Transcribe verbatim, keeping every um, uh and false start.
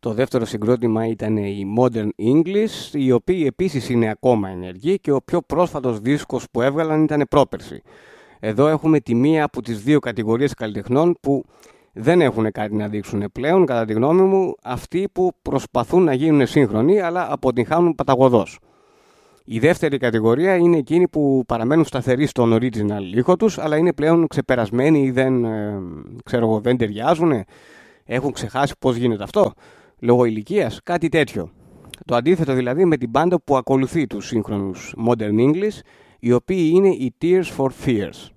Το δεύτερο συγκρότημα ήταν η Modern English, οι οποίοι επίσης είναι ακόμα ενεργοί και ο πιο πρόσφατος δίσκος που έβγαλαν ήταν πρόπερση. Εδώ έχουμε τη μία από τις δύο κατηγορίες καλλιτεχνών που δεν έχουν κάτι να δείξουν πλέον, κατά τη γνώμη μου, αυτοί που προσπαθούν να γίνουν σύγχρονοι αλλά αποτυγχάνουν παταγωδώς. Η δεύτερη κατηγορία είναι εκείνοι που παραμένουν σταθεροί στον original ήχο τους, αλλά είναι πλέον ξεπερασμένοι ή δεν, ε, ξέρω εγώ, δεν ταιριάζουν, έχουν ξεχάσει πώς γίνεται αυτό, λόγω ηλικίας, κάτι τέτοιο. Το αντίθετο δηλαδή με την μπάντα που ακολουθεί τους σύγχρονους Modern English, οι οποίοι είναι οι Tears for Fears.